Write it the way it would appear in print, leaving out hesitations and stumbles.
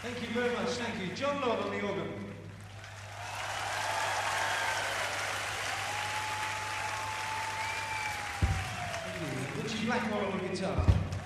Thank you very much, thank you. John Lord on the organ. Thank you. Richie Blackwell on the guitar.